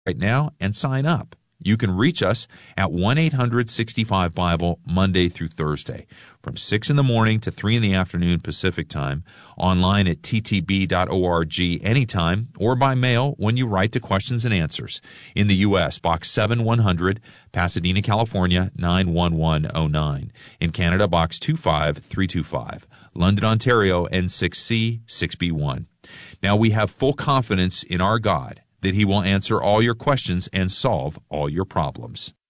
right now and sign up. You can reach us at 1-800-65-BIBLE Monday through Thursday from 6 in the morning to 3 in the afternoon Pacific Time, online at ttb.org anytime, or by mail when you write to Questions and Answers. In the U.S., Box 7100, Pasadena, California, 91109. In Canada, Box 25325. London, Ontario, N6C 6B1. Now we have full confidence in our God that He will answer all your questions and solve all your problems.